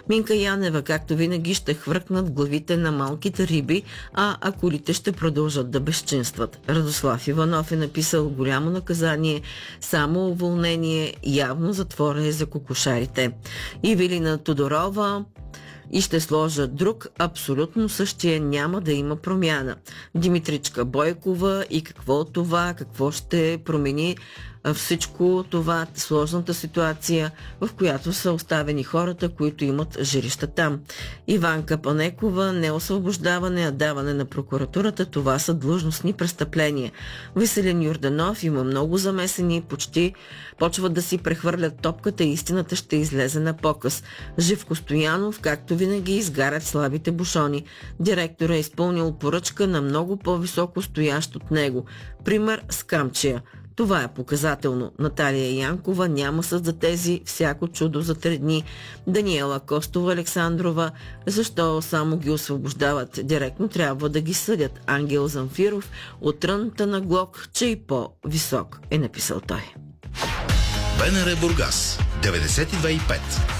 Минка Янева, както винаги, ще хвъркнат главите на малките риби, а акулите ще продължат да безчинстват. Радослав Иванов е написал: голямо наказание, само уволнение, явно затвора е за кокошарите. Ивелина Тодорова: и ще сложа друг, абсолютно същия, няма да има промяна. Димитричка Бойкова: и какво от това, какво ще промени всичко това, сложната ситуация, в която са оставени хората, които имат жилища там. Иванка Панекова: не освобождаване, а даване на прокуратурата, това са длъжностни престъпления. Веселин Йорданов: има много замесени, почти почват да си прехвърлят топката и истината ще излезе на показ. Живко Стоянов: както винаги изгарят слабите бушони. Директора е изпълнил поръчка на много по-високо стоящ от него. Пример с Камчия. Това е показателно. Наталия Янкова: няма съд за тези, всяко чудо за 3 дни. Даниела Костова Александрова: защо само ги освобождават? Директно трябва да ги съдят. Ангел Замфиров: от рънта на Глок, че и по-висок, е написал той. БНР Бургас 92,5